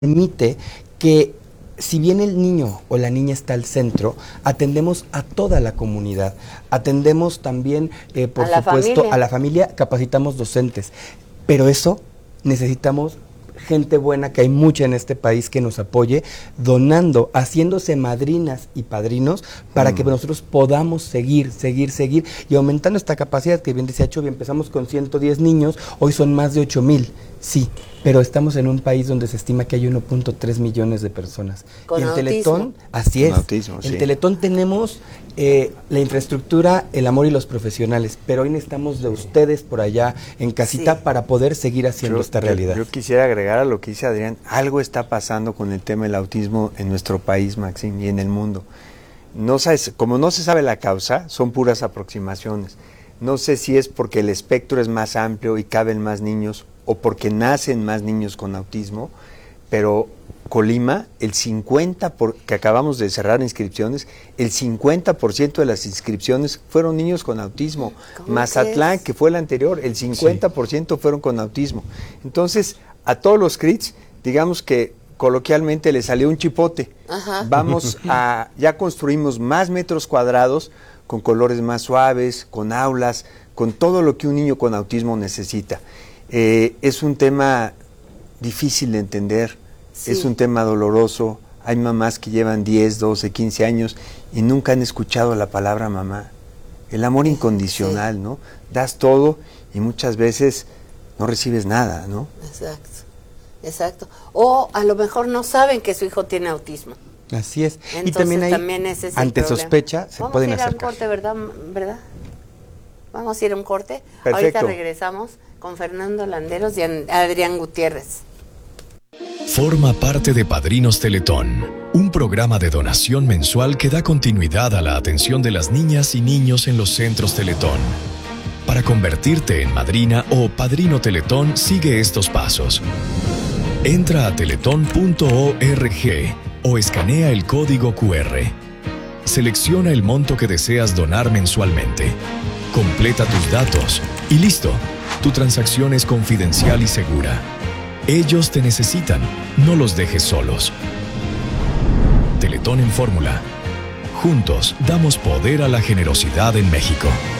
permite que, si bien el niño o la niña está al centro, atendemos a toda la comunidad, atendemos también, por supuesto, a la familia, capacitamos docentes, pero eso necesitamos gente buena, que hay mucha en este país, que nos apoye, donando, haciéndose madrinas y padrinos, para que nosotros podamos seguir, y aumentando esta capacidad, que bien decía Chovy, empezamos con 110 niños, hoy son más de 8,000, sí, pero estamos en un país donde se estima que hay 1.3 millones de personas. Con y en autismo. Teletón, así es, Autismo, sí. en Teletón tenemos la infraestructura, el amor y los profesionales, pero hoy necesitamos de ustedes por allá en casita, Sí, para poder seguir haciendo esta realidad. Yo quisiera agregar a lo que dice Adrián, algo está pasando con el tema del autismo en nuestro país, Maxim, y en el mundo. Como no se sabe la causa, son puras aproximaciones. No sé si es porque el espectro es más amplio y caben más niños, o porque nacen más niños con autismo, pero Colima, que acabamos de cerrar inscripciones, el 50% de las inscripciones fueron niños con autismo. Mazatlán, que fue el anterior, el 50% fueron con autismo. Entonces, a todos los CRITs, digamos que coloquialmente le salió un chipote. Ajá. Ya construimos más metros cuadrados, con colores más suaves, con aulas, con todo lo que un niño con autismo necesita. Es un tema difícil de entender, sí. Es un tema doloroso. Hay mamás que llevan 10, 12, 15 años y nunca han escuchado la palabra mamá. El amor incondicional, sí. ¿No? Das todo y muchas veces no recibes nada, ¿no? Exacto. O a lo mejor no saben que su hijo tiene autismo. Así es. Entonces, y también hay, ese es ante problema. sospecha, se pueden acercar. Vamos a ir a un corte, ¿verdad? Vamos a ir a un corte. Perfecto. Ahorita regresamos con Fernando Landeros y Adrián Gutiérrez. Forma parte de Padrinos Teletón, un programa de donación mensual que da continuidad a la atención de las niñas y niños en los centros Teletón. Para convertirte en madrina o padrino Teletón, sigue estos pasos. Entra a teletón.org o escanea el código QR. Selecciona el monto que deseas donar mensualmente. Completa tus datos y listo. Tu transacción es confidencial y segura. Ellos te necesitan, no los dejes solos. Teletón en fórmula. Juntos damos poder a la generosidad en México.